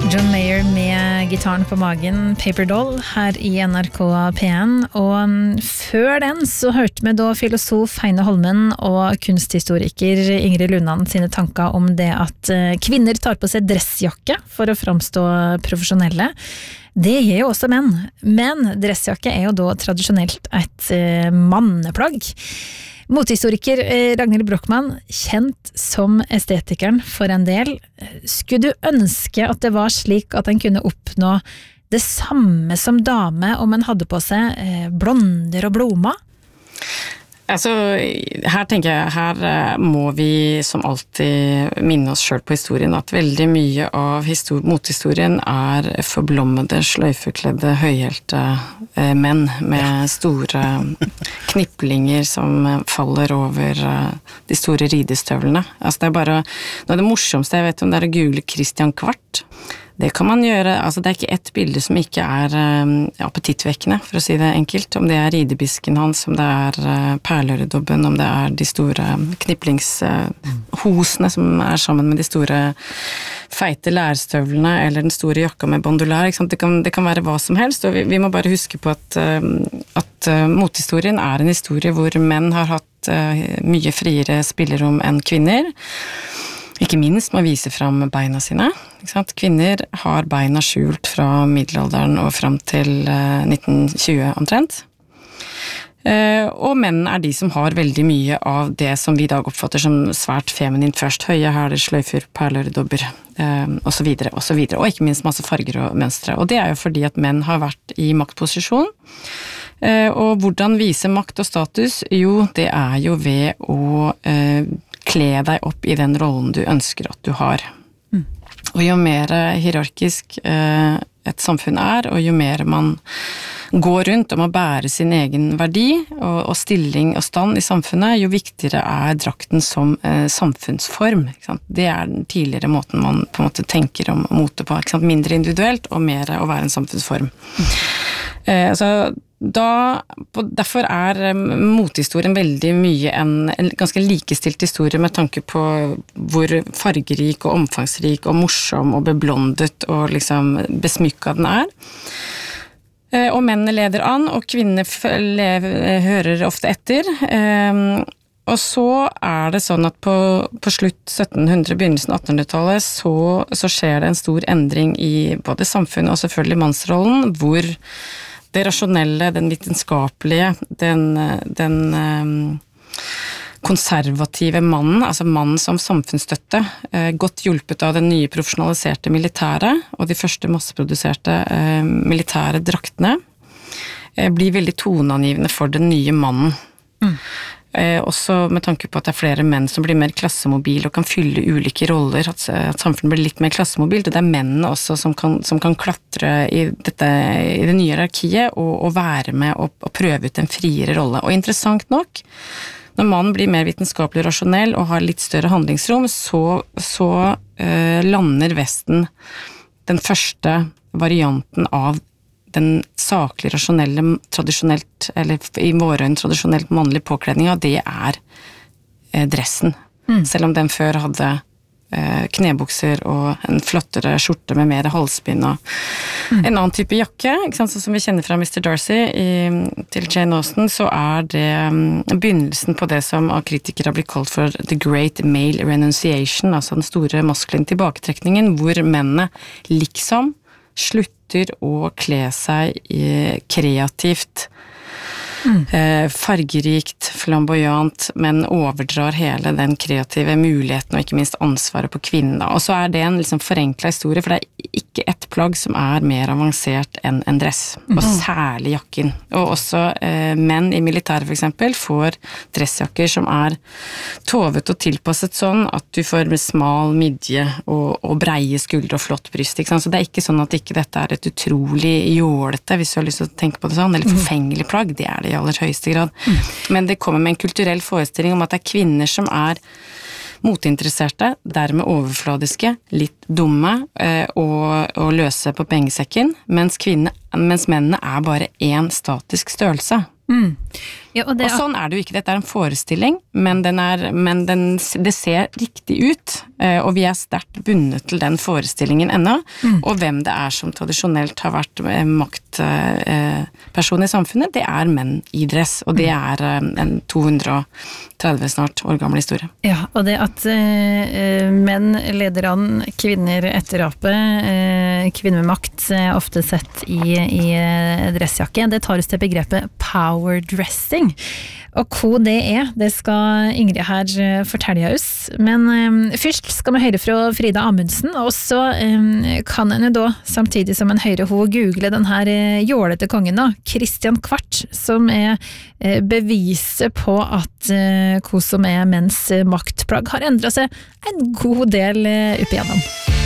John Mayer med gitaren på magen, Paper Doll, her I NRK P1. Og før den så hørte vi da filosof Heine Holmen og kunsthistoriker Ingrid Lundan sine tanker om det at kvinner tar på seg dressjakke for å framstå profesjonelle. Det gjør jo også menn, men dressjakke jo da tradisjonelt et manneplagg. Motehistoriker Ragnhild Brochmann, kjent som estetikeren for en del. Skulle du ønske at det var slik at en kunne oppnå det samme som dame om en hadde på seg blonder og blomster? Altså, her tenker jeg, her må vi som alltid minne oss selv på historien, at veldig mye av motehistorien forblommede, sløyfekledde, høyhælte menn med store kniplinger som faller over de store ridestøvlene. Altså, det bare, noe av det morsomste jeg vet om, det å google Christian Kvart. Det kan man gjøre, altså det ikke ett bilde som ikke appetittvekkende, for å si det enkelt. Om det ridebisken hans, om det perleøredobben, om det de store kniplingshosene som sammen med de store feite lærstøvlene, eller den store jakka med bandolær, ikke sant? Det kan være hva som helst, og vi må bare huske på at motehistorien en historie hvor menn har hatt mye friere spillerom enn kvinner. Ikke minst må vise fram beina sine. Ikke sant? Kvinner har beina skjult fra middelalderen og fram til 1920 omtrent. Og menn de som har veldig mye av det som vi I dag oppfatter som svært feminint først. Høye hæler, sløyfer, perleøredobber, og så videre, og så videre. Og ikke minst masse farger og mønstre. Og det jo fordi at menn har vært I maktposisjon. Og hvordan vise makt og status? Jo, det jo ved å kle deg opp I den rollen du ønsker at du har. Og jo mer hierarkisk et samfunn og jo mer man går rundt om å bære sin egen verdi og stilling og stand I samfunnet, jo viktigere drakten som samfunnsform. Ikke sant? Det den tidligere måten man på en måte tenker om mote på. Ikke sant? Mindre individuelt og mer å være en samfunnsform. Derfor motehistorien veldig mye en ganske likestilt historie med tanke på hvor fargerik og omfangsrik og morsom og beblondet og liksom besmykket den Og mennene leder an, og kvinner hører ofte etter. Og så det sånn at på slutt 1700, begynnelsen 1800-tallet, så skjer det en stor endring I både samfunnet og selvfølgelig mannsrollen, hvor det rasjonelle, den vitenskapelige, den konservative mannen, altså mannen som samfunnsstøtte, godt hjulpet av den nye profesjonaliserte militære og de første masseproduserte militære draktene, blir veldig toneangivende for den nye mannen. Også med tanke på at det flere menn som blir mer klassemobil og kan fylle ulike roller, at samfunnet blir litt mer klassemobilt, og det mennene også som kan klatre I det nye hierarkiet og være med og prøve ut en friere rolle. Og interessant nok, når mannen blir mer vitenskapelig rasjonell og har litt større handlingsrom, så lander Vesten den første varianten av den saklig rasjonelle, tradisjonelt, eller I våre øyne tradisjonelt mannlige påkledninga, det dressen. Selv om den før hadde knebukser og en flottere skjorte med mer halsbind og en annen type jakke, ikke sant? Sånn som vi kjenner fra Mr. Darcy til Jane Austen, så det begynnelsen på det som av kritikere har blitt kalt for the great male renunciation, altså den store maskuline tilbaketrekningen, hvor mennene liksom slutter å kle seg kreativt, fargerikt, flamboyant, men overdrar hele den kreative muligheten og ikke minst ansvaret på kvinnen. Og så det en liksom forenklet historie, for det ikke ett plagg som mer avansert enn en dress, og særlig jakken. Og også menn I militæret for eksempel får dressjakker som tovet og tilpasset sånn at du får med smal midje og breie skuldre og flott bryst. Ikke sant? Så det ikke sånn at ikke dette et utrolig jålete, hvis du har lyst til å tenke på det sånn, eller forfengelig plagg, det det I aller høyeste grad. Men det kommer med en kulturell forestilling om at det kvinner som moteinteresserte, dermed overfladiske, litt dumme og løse på pengesekken, mens mennene bare en statisk størrelse. Ja, og Og sånn det jo ikke, dette en forestilling, men det ser riktig ut, og vi sterkt bundet til den forestillingen ennå, og hvem det som tradisjonelt har vært maktperson i samfunnet, det menn i dress, og det en 230 snart år gammel historie. Ja, og det at menn leder an, kvinner etterape, kvinner med makt ofte sett i dressjakke, det tar oss til begrepet power dressing. Og hva det skal Ingrid her fortelle oss. Men først skal vi høre fra Frida Amundsen, og så kan en da, samtidig som en hører hun google den her jålete kongen da, Kristian Kvart, som beviset på at hva som menns maktplagg har endret seg en god del opp igjennom.